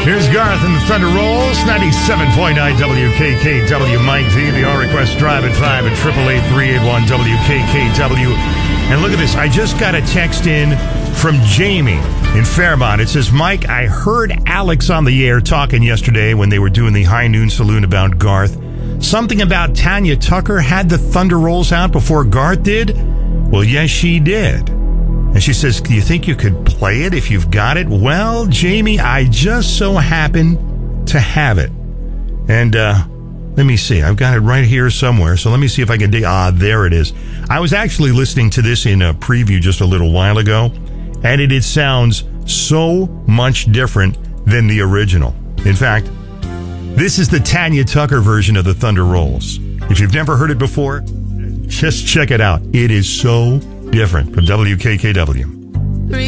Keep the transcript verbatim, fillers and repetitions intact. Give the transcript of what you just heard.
Here's Garth and the Thunder Rolls, ninety-seven point nine W K K W. Mike V, the R Request Drive at five at eight eight eight, three eight one, W K K W. And look at this. I just got a text in from Jamie in Fairmont. It says, Mike, I heard Alex on the air talking yesterday when they were doing the High Noon Saloon about Garth. Something about Tanya Tucker had the Thunder Rolls out before Garth did? Well, yes, she did. And she says, do you think you could play it if you've got it? Well, Jamie, I just so happen to have it. And uh, let me see. I've got it right here somewhere. So let me see if I can dig. Ah, there it is. I was actually listening to this in a preview just a little while ago, and it, it sounds so much different than the original. In fact, this is the Tanya Tucker version of the Thunder Rolls. If you've never heard it before, just check it out. It is so different. From W K K W.